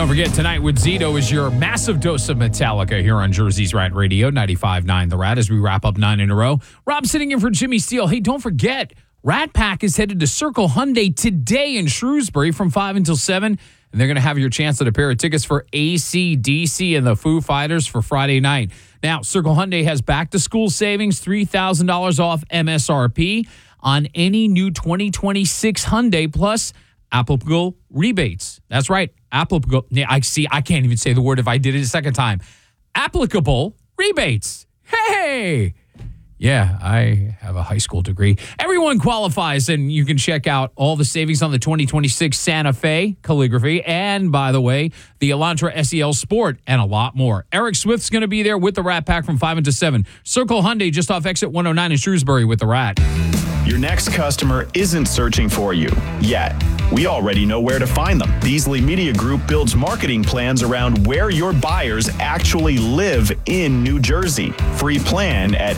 Don't forget, tonight with Zito is your massive dose of Metallica here on Jersey's Rat Radio, 95.9 The Rat, as we wrap up 9 in a row. Rob sitting in for Jimmy Steele. Hey, don't forget, Rat Pack is headed to Circle Hyundai today in Shrewsbury from 5 until 7. And they're going to have your chance at a pair of tickets for AC/DC and the Foo Fighters for Friday night. Now, Circle Hyundai has back-to-school savings, $3,000 off MSRP on any new 2026 Hyundai, plus applicable rebates. That's right. Applicable. I can't even say the word if I did it a second time. Applicable rebates. Hey! Yeah, I have a high school degree. Everyone qualifies, and you can check out all the savings on the 2026 Santa Fe Calligraphy, and, by the way, the Elantra SEL Sport, and a lot more. Eric Swift's going to be there with the Rat Pack from 5 until 7. Circle Hyundai just off exit 109 in Shrewsbury with the Rat. Your next customer isn't searching for you yet. We already know where to find them. Beasley Media Group builds marketing plans around where your buyers actually live in New Jersey. Free plan at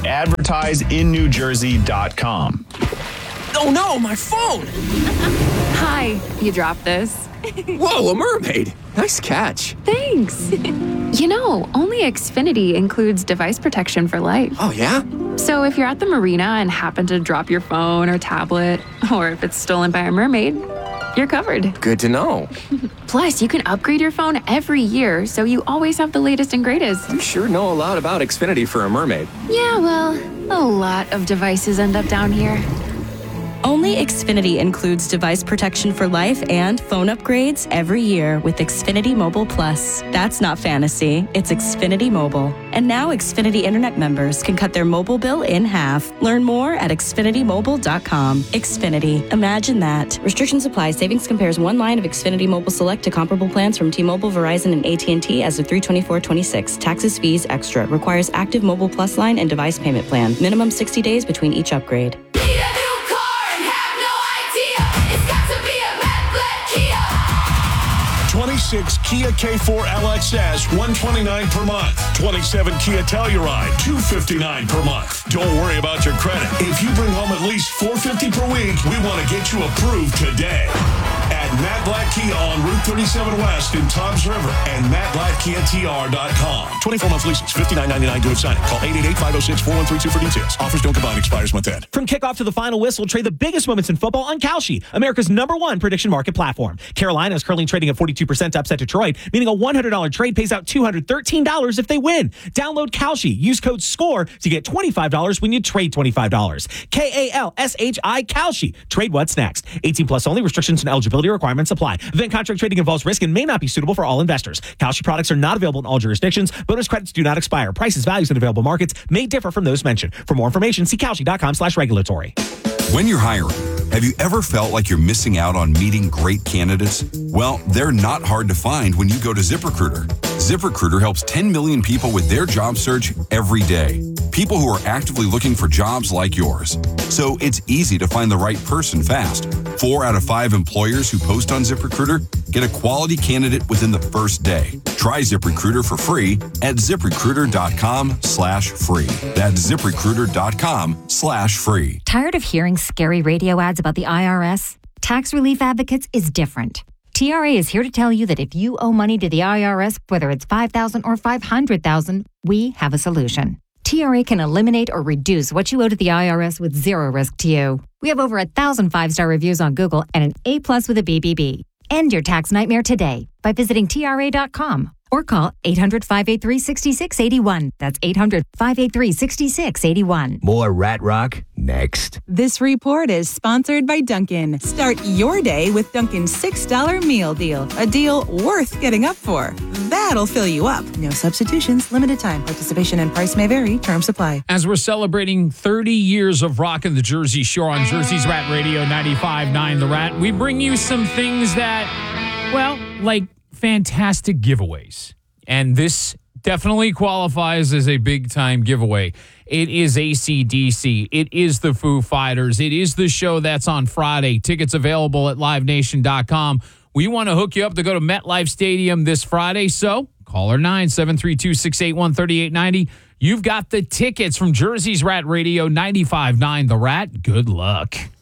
advertiseinnewjersey.com. Oh no, my phone! Hi, you dropped this. Whoa, a mermaid! Nice catch. Thanks. You know, only Xfinity includes device protection for life. Oh yeah? So if you're at the marina and happen to drop your phone or tablet, or if it's stolen by a mermaid, you're covered. Good to know. Plus, you can upgrade your phone every year, so you always have the latest and greatest. You sure know a lot about Xfinity for a mermaid. Yeah, well, a lot of devices end up down here. Only Xfinity includes device protection for life and phone upgrades every year with Xfinity Mobile Plus. That's not fantasy, it's Xfinity Mobile. And now Xfinity Internet members can cut their mobile bill in half. Learn more at xfinitymobile.com. Xfinity, imagine that. Restrictions apply. Savings compares one line of Xfinity Mobile Select to comparable plans from T-Mobile, Verizon, and AT&T as of 3/24/26. Taxes, fees, extra. Requires active Mobile Plus line and device payment plan. Minimum 60 days between each upgrade. 26 Kia K4 LXS, $129 per month. 27 Kia Telluride, $259 per month. Don't worry about your credit. If you bring home at least $450 per week, we want to get you approved today. At Matt Blatt Kia on Route 37 West in Toms River and mattblattkiatr.com. 24-month leases, $59.99 due at signing. Call 888-506-4132 for details. Offers don't combine, expires month end. From kickoff to the final whistle, trade the biggest moments in football on Kalshi, America's #1 prediction market platform. Carolina is currently trading at 42% to upset Detroit, meaning a $100 trade pays out $213 if they win. Download Kalshi. Use code SCORE to get $25 when you trade $25. Kalshi, Kalshi. Trade what's next. 18 plus only. Restrictions and eligibility requirements apply. Event contract trading involves risk and may not be suitable for all investors. Kalshi products are not available in all jurisdictions. Bonus credits do not expire. Prices, values, and available markets may differ from those mentioned. For more information, see Kalshi.com/regulatory. When you're hiring, have you ever felt like you're missing out on meeting great candidates? Well, they're not hard to find when you go to ZipRecruiter. ZipRecruiter helps 10 million people with their job search every day. People who are actively looking for jobs like yours. So it's easy to find the right person fast. 4 out of 5 employers who post on ZipRecruiter get a quality candidate within the first day. Try ZipRecruiter for free at ZipRecruiter.com/free. That's ZipRecruiter.com/free. Tired of hearing scary radio ads about the IRS? Tax Relief Advocates is different. TRA is here to tell you that if you owe money to the IRS, whether it's $5,000 or $500,000, we have a solution. TRA can eliminate or reduce what you owe to the IRS with zero risk to you. We have over 1,000 5-star reviews on Google and an A+ with a BBB. End your tax nightmare today by visiting TRA.com or call 800-583-6681. That's 800-583-6681. More Rat Rock next. This report is sponsored by Dunkin'. Start your day with Dunkin's $6 meal deal. A deal worth getting up for. That'll fill you up. No substitutions, limited time. Participation and price may vary. Terms apply. As we're celebrating 30 years of rocking the Jersey Shore on Jersey's Rat Radio 95.9 The Rat, we bring you some things that, well, like fantastic giveaways. And this definitely qualifies as a big-time giveaway. It is AC/DC. It is the Foo Fighters. It is the show that's on Friday. Tickets available at livenation.com. We want to hook you up to go to MetLife Stadium this Friday, so caller 9-732-681-3890. You've got the tickets from Jersey's Rat Radio 95.9 The Rat. Good luck.